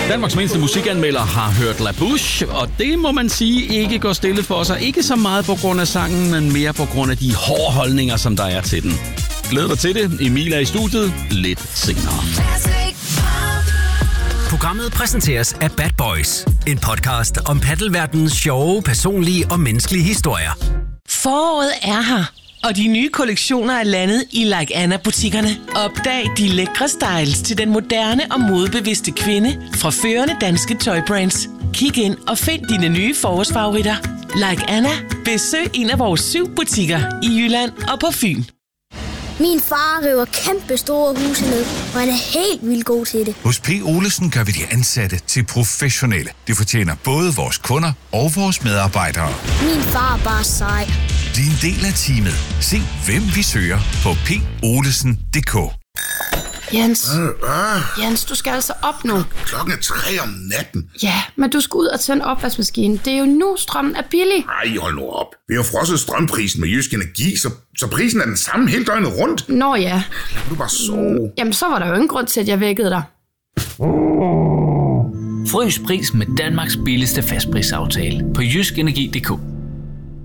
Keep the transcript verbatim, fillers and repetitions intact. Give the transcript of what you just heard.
Danmarks mindste musikanmelder har hørt La Bouche, og det må man sige ikke går stille for sig. Ikke så meget på grund af sangen, men mere på grund af de hårde holdninger, som der er til den. Glæder dig til det. Emil er i studiet lidt senere. Programmet præsenteres af Bad Boys, en podcast om paddelverdenens sjove, personlige og menneskelige historier. Foråret er her, og de nye kollektioner er landet i Like Anna-butikkerne. Opdag de lækre styles til den moderne og modebevidste kvinde fra førende danske tøjbrands. Kig ind og find dine nye forårsfavoritter. Like Anna. Besøg en af vores syv butikker i Jylland og på Fyn. Min far river kæmpe store huse ned, og han er helt vildt god til det. Hos P. Olesen gør vi de ansatte til professionelle. Det fortjener både vores kunder og vores medarbejdere. Min far er bare sej. Bliv en del af teamet. Se, hvem vi søger på p olesen punktum d k. Jens, øh, Jens, du skal altså op nu. Klokken er tre om natten. Ja, men du skal ud og tænde opvaskemaskinen. Det er jo nu, strømmen er billig. Ej, hold nu op. Vi har frosset strømprisen med Jysk Energi, så, så prisen er den samme hele døgnet rundt. Nå ja. Lad du bare sove. Jamen, så var der jo ingen grund til, at jeg vækkede dig. Frys pris med Danmarks billigste fastprisaftale på jysk energi punktum d k.